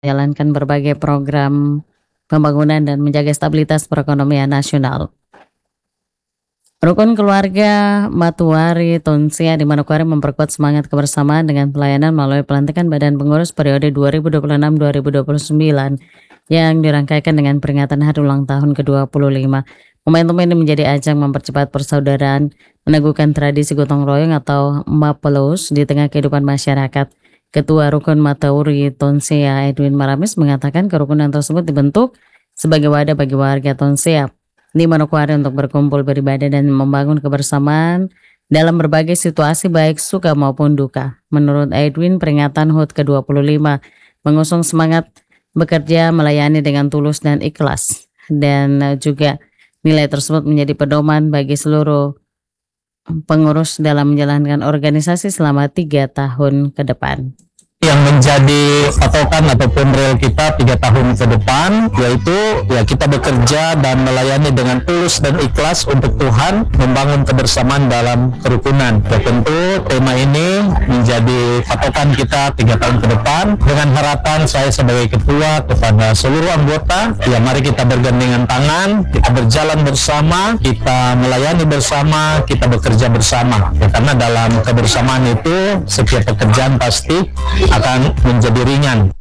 menjalankan berbagai program pembangunan dan menjaga stabilitas perekonomian nasional. Rukun keluarga Matuari Tonsia di Manokwari memperkuat semangat kebersamaan dengan pelayanan melalui pelantikan Badan Pengurus periode 2026-2029 yang dirangkaikan dengan peringatan Hari Ulang Tahun ke-25. Momentum ini menjadi ajang mempercepat persaudaraan, meneguhkan tradisi gotong royong atau mapelus di tengah kehidupan masyarakat. Ketua Rukun Matauri Tonsea Edwin Maramis mengatakan kerukunan tersebut dibentuk sebagai wadah bagi warga Tonsea di Manokwari untuk berkumpul beribadah dan membangun kebersamaan dalam berbagai situasi baik suka maupun duka. Menurut Edwin, peringatan HUT ke-25 mengusung semangat bekerja melayani dengan tulus dan ikhlas, dan juga nilai tersebut menjadi pedoman bagi seluruh pengurus dalam menjalankan organisasi selama 3 tahun ke depan. Yang menjadi patokan ataupun real kita 3 tahun ke depan, yaitu kita bekerja dan melayani dengan tulus dan ikhlas untuk Tuhan, membangun kebersamaan dalam kerukunan. Ya, tentu tema ini menjadi patokan kita 3 tahun ke depan, dengan harapan saya sebagai ketua kepada seluruh anggota, mari kita bergandengan tangan, kita berjalan bersama, kita melayani bersama, kita bekerja bersama. Karena dalam kebersamaan itu setiap pekerjaan pasti akan menjadi ringan.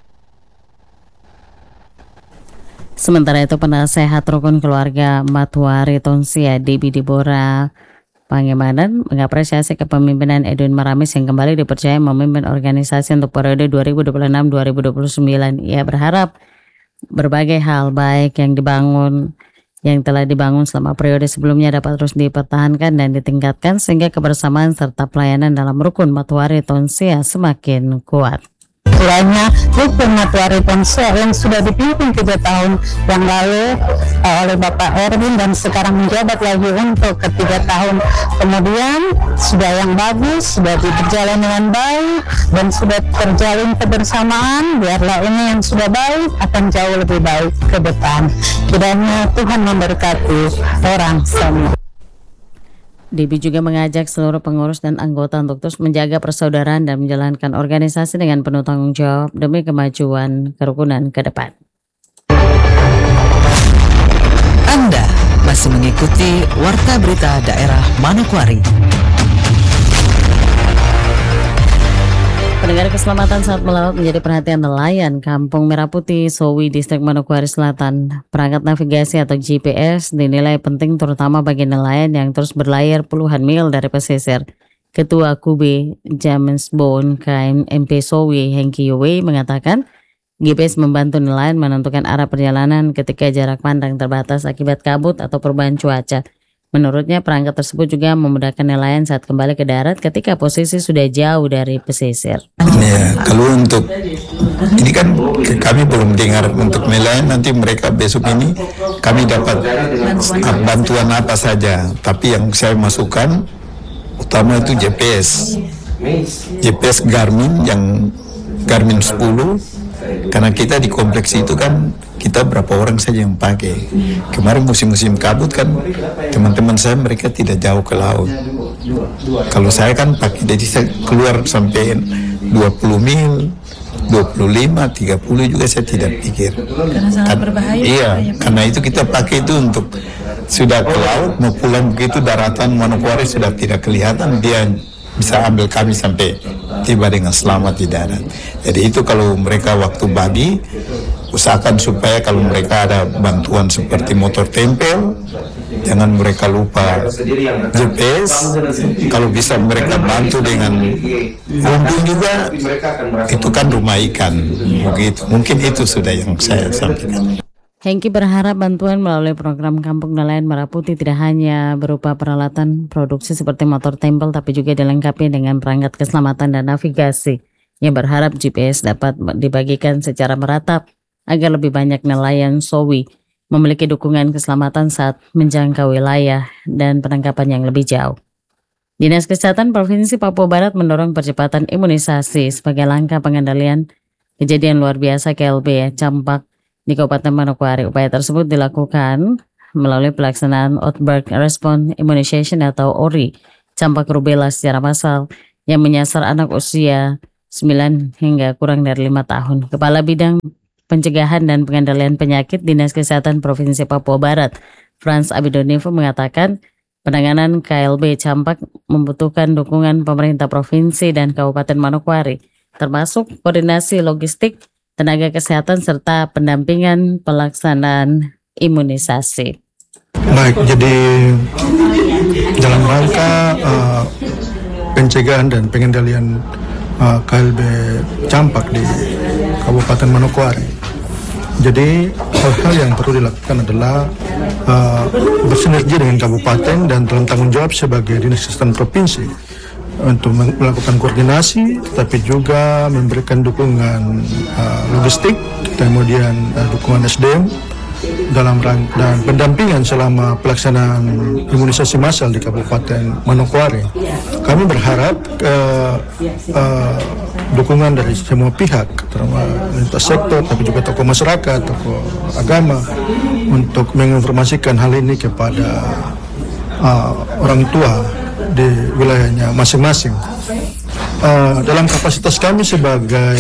Sementara itu, penasehat rukun keluarga Matuari Tonsia Debi Dibora Pangemanan mengapresiasi kepemimpinan Edwin Maramis yang kembali dipercaya memimpin organisasi untuk periode 2026-2029. Ia berharap berbagai hal baik yang telah dibangun selama periode sebelumnya dapat terus dipertahankan dan ditingkatkan sehingga kebersamaan serta pelayanan dalam rukun Matuari Tonsia semakin kuat. Kiranya rukun Matuari Tonsia yang sudah dipimpin 3 tahun yang lalu oleh Bapak Erwin dan sekarang menjabat lagi untuk ketiga tahun kemudian sudah yang bagus, sudah berjalan dengan baik dan sudah terjalin kebersamaan. Biarlah ini yang sudah baik akan jauh lebih baik ke depan. Kiranya Tuhan memberkati orang semua. Debi juga mengajak seluruh pengurus dan anggota untuk terus menjaga persaudaraan dan menjalankan organisasi dengan penuh tanggung jawab demi kemajuan kerukunan ke depan. Anda masih mengikuti Warta Berita Daerah Manokwari. Pendengar, keselamatan saat melaut menjadi perhatian nelayan Kampung Merah Putih, Sowi, Distrik Manokwari Selatan. Perangkat navigasi atau GPS dinilai penting terutama bagi nelayan yang terus berlayar puluhan mil dari pesisir. Ketua Kube Jamensbon KMP Sowi, Hengki Yowe, mengatakan GPS membantu nelayan menentukan arah perjalanan ketika jarak pandang terbatas akibat kabut atau perubahan cuaca. Menurutnya, perangkat tersebut juga memudahkan nelayan saat kembali ke darat ketika posisi sudah jauh dari pesisir. Ya, kalau untuk ini kan kami belum dengar untuk nelayan, nanti mereka besok ini kami dapat bantuan apa saja. Tapi yang saya masukkan utama itu GPS Garmin yang Garmin 10. Karena kita di kompleks itu kan kita berapa orang saja yang pakai. Kemarin musim-musim kabut kan teman-teman saya mereka tidak jauh ke laut. Kalau saya kan pakai, jadi saya keluar sampai 20 mil, 25, 30 juga saya tidak pikir. Karena sangat berbahaya. Iya, karena itu kita pakai itu untuk sudah ke laut mau pulang begitu daratan Manokwari sudah tidak kelihatan, dia bisa ambil kami sampai tiba dengan selamat di darat. Jadi itu kalau mereka waktu bagi, usahakan supaya kalau mereka ada bantuan seperti motor tempel, jangan mereka lupa GPS. Kalau bisa mereka bantu dengan bumbung juga, itu kan rumah ikan. Begitu. Mungkin itu sudah yang saya sampaikan. Hengki berharap bantuan melalui program Kampung Nelayan Merah Putih tidak hanya berupa peralatan produksi seperti motor tempel, tapi juga dilengkapi dengan perangkat keselamatan dan navigasi. Yang berharap GPS dapat dibagikan secara merata agar lebih banyak nelayan Sowi memiliki dukungan keselamatan saat menjangkau wilayah dan penangkapan yang lebih jauh. Dinas Kesehatan Provinsi Papua Barat mendorong percepatan imunisasi sebagai langkah pengendalian kejadian luar biasa KLB campak di Kabupaten Manokwari. Upaya tersebut dilakukan melalui pelaksanaan Outbreak Response Immunization atau ORI, campak rubella secara massal yang menyasar anak usia 9 hingga kurang dari 5 tahun. Kepala Bidang Pencegahan dan Pengendalian Penyakit Dinas Kesehatan Provinsi Papua Barat, Frans Abidonivo mengatakan penanganan KLB campak membutuhkan dukungan pemerintah provinsi dan Kabupaten Manokwari, termasuk koordinasi logistik, tenaga kesehatan, serta pendampingan pelaksanaan imunisasi. Baik, jadi dalam rangka pencegahan dan pengendalian KLB campak di Kabupaten Manokwari, jadi hal-hal yang perlu dilakukan adalah bersinergi dengan kabupaten dan dalam tanggung jawab sebagai Dinas Kesehatan Provinsi untuk melakukan koordinasi, tetapi juga memberikan dukungan logistik, kemudian dukungan SDM dalam dan pendampingan selama pelaksanaan imunisasi massal di Kabupaten Manokwari. Kami berharap dukungan dari semua pihak, terutama lintas sektor, tapi juga tokoh masyarakat, tokoh agama, untuk menginformasikan hal ini kepada orang tua di wilayahnya masing-masing. Dalam kapasitas kami sebagai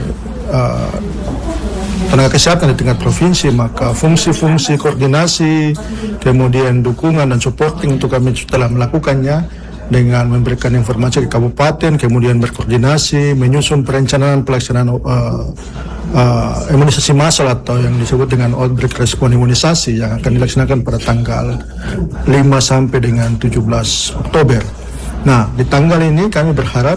tenaga kesehatan di tingkat provinsi, maka fungsi-fungsi koordinasi, kemudian dukungan dan supporting untuk kami telah melakukannya dengan memberikan informasi ke kabupaten, kemudian berkoordinasi, menyusun perencanaan pelaksanaan imunisasi massal atau yang disebut dengan outbreak respon imunisasi yang akan dilaksanakan pada tanggal 5 sampai dengan 17 Oktober. Nah, di tanggal ini kami berharap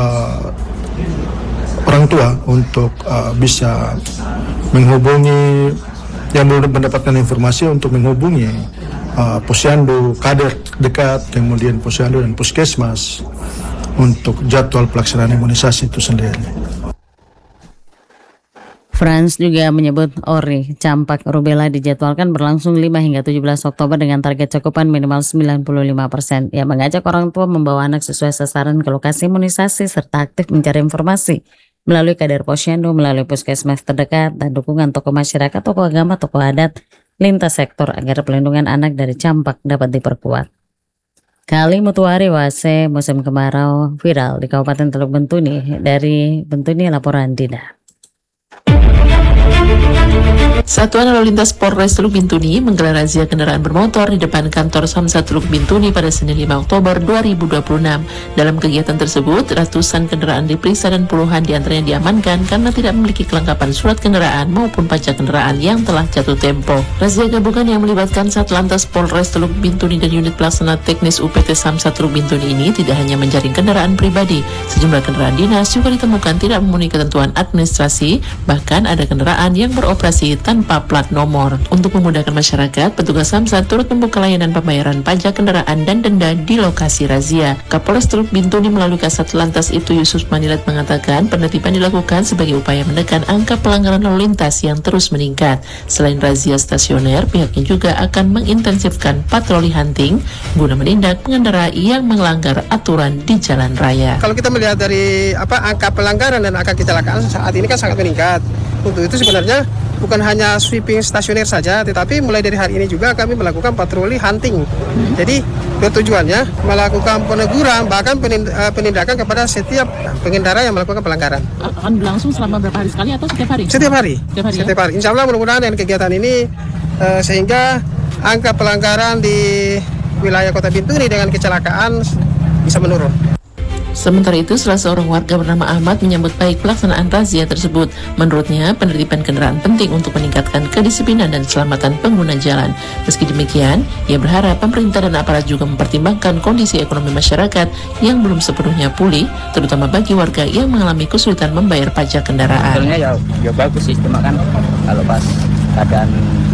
orang tua untuk bisa menghubungi yang belum mendapatkan informasi untuk menghubungi posyandu, kader dekat, kemudian posyandu dan puskesmas untuk jadwal pelaksanaan imunisasi itu sendiri. Frans juga menyebut ORI campak rubella dijadwalkan berlangsung 5 hingga 17 Oktober dengan target cakupan minimal 95%. Ia mengajak orang tua membawa anak sesuai sasaran ke lokasi imunisasi serta aktif mencari informasi melalui kader posyandu, melalui puskesmas terdekat, dan dukungan tokoh masyarakat, tokoh agama, tokoh adat, lintas sektor agar pelindungan anak dari campak dapat diperkuat. Kali Mutuari Wase musim kemarau viral di Kabupaten Teluk Bentuni. Dari Bentuni, laporan Dina. Satuan Lalu Lintas Polres Teluk Bintuni menggelar razia kendaraan bermotor di depan kantor Samsat Teluk Bintuni pada Senin 5 Oktober 2026. Dalam kegiatan tersebut, ratusan kendaraan diperiksa dan puluhan diantaranya diamankan karena tidak memiliki kelengkapan surat kendaraan maupun pajak kendaraan yang telah jatuh tempo. Razia gabungan yang melibatkan Satlantas Polres Teluk Bintuni dan unit pelaksana teknis UPT Samsat Teluk Bintuni ini tidak hanya menjaring kendaraan pribadi, sejumlah kendaraan dinas juga ditemukan tidak memenuhi ketentuan administrasi, bahkan ada kendaraan yang beroperasi tanpa plat nomor. Untuk memudahkan masyarakat, petugas Samsat turut membuka layanan pembayaran pajak kendaraan dan denda di lokasi razia. Kapolres Teluk Bintuni melalui Kasat Lantas itu Yusuf Manilat mengatakan penertiban dilakukan sebagai upaya menekan angka pelanggaran lalu lintas yang terus meningkat. Selain razia stasioner, pihaknya juga akan mengintensifkan patroli hunting guna menindak pengendara yang melanggar aturan di jalan raya. Kalau kita melihat dari angka pelanggaran dan angka kecelakaan saat ini kan sangat meningkat. Untuk itu sebenarnya bukan hanya sweeping stasioner saja, tetapi mulai dari hari ini juga kami melakukan patroli hunting. Jadi tujuannya melakukan peneguran bahkan penindakan kepada setiap pengendara yang melakukan pelanggaran. Akan berlangsung selama berapa hari sekali atau setiap hari? Setiap hari. Setiap hari. Insya Allah mudah-mudahan dengan kegiatan ini sehingga angka pelanggaran di wilayah Kota Bintuni dengan kecelakaan bisa menurun. Sementara itu, salah seorang warga bernama Ahmad menyambut baik pelaksanaan razia tersebut. Menurutnya, penertiban kendaraan penting untuk meningkatkan kedisiplinan dan keselamatan pengguna jalan. Meski demikian, ia berharap pemerintah dan aparat juga mempertimbangkan kondisi ekonomi masyarakat yang belum sepenuhnya pulih, terutama bagi warga yang mengalami kesulitan membayar pajak kendaraan. Sebetulnya ya bagus sih, cuma kan kalau pas keadaan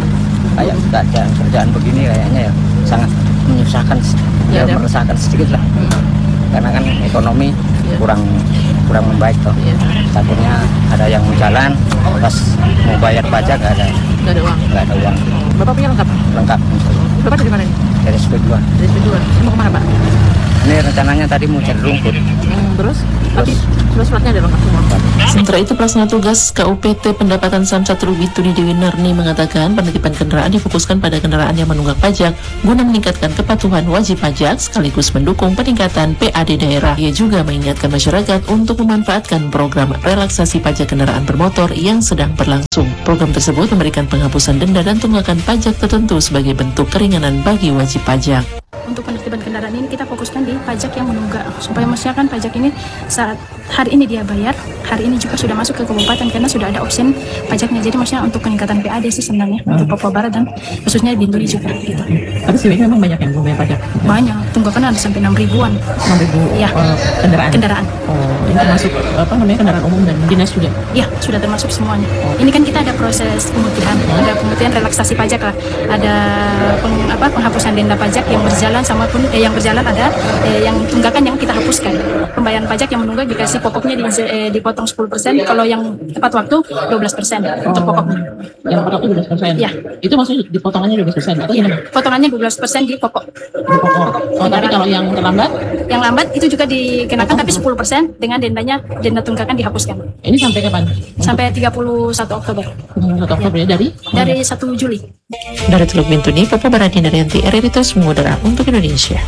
kayak kerjaan begini kayaknya ya sangat menyusahkan, meresahkan sedikit lah. Karena kan ekonomi kurang membaik toh. Takutnya ada yang mau jalan pas mau bayar pajak nggak ada uang. Bapak punya lengkap? Lengkap. Bapak dari mana? Dari SP2. Dari SP2. Mau kemana Pak? Ini rencananya tadi mau cari rumput. Terus surat-suratnya ada lengkap semua. Sementara itu pelaksana tugas KUPT Pendapatan Samsat Teluk Bintuni Dewi Narni mengatakan penertiban kendaraan difokuskan pada kendaraan yang menunggak pajak guna meningkatkan kepatuhan wajib pajak sekaligus mendukung peningkatan PAD daerah. Ia juga mengingatkan masyarakat untuk memanfaatkan program relaksasi pajak kendaraan bermotor yang sedang berlangsung. Program tersebut memberikan penghapusan denda dan tunggakan pajak tertentu sebagai bentuk keringanan bagi wajib pajak. Untuk penertiban kendaraan ini kita fokuskan di pajak yang menunggak supaya masyarakat pajak ini saat hari ini dia bayar, hari ini juga sudah masuk ke kabupaten karena sudah ada opsi pajaknya. Jadi maksudnya untuk peningkatan PAD sih sebenarnya untuk Papua Barat dan khususnya di Bintuni juga gitu. Tapi sebenarnya memang banyak yang belum bayar pajak. Banyak, tunggakan ada sampai 6.000-an. 6.000 ya, kendaraan. Oh, ini termasuk kendaraan umum dan dinas juga? Iya, sudah termasuk semuanya. Ini kan kita ada proses pemutihan, ada pemutihan relaksasi pajak lah, ada penghapusan denda pajak yang berjalan sama pun yang berjalan ada yang tunggakan yang kita hapuskan. Pembayaran pajak yang menunggak dikasih pokoknya dipotong 10%, kalau yang tepat waktu 12% untuk pokoknya. Yang pokok itu 12%? Iya. Itu maksudnya dipotongannya 12% atau gimana? Potongannya 12% di pokok. Oh, tapi kalau yang terlambat? Yang lambat itu juga dikenakan tapi 10% dengan denda tunggakan dihapuskan. Ini sampai kapan? Sampai 31 Oktober. 31 Oktober ya, dari 1 Juli. Dari Teluk Bintuni, Papua Barat, Dinaryanti, RRI Terus mengudara untuk Indonesia.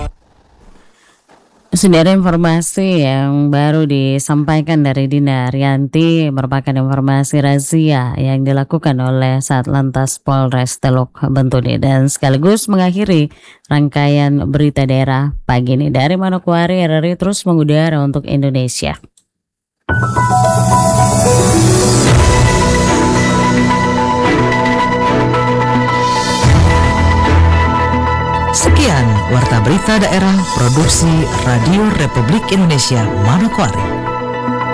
Sudah ada informasi yang baru disampaikan dari Dinaryanti, merupakan informasi razia yang dilakukan oleh Satlantas Polres Teluk Bintuni dan sekaligus mengakhiri rangkaian berita daerah pagi ini dari Manokwari. RRI Terus mengudara untuk Indonesia. Sekian Warta Berita Daerah Produksi Radio Republik Indonesia Manokwari.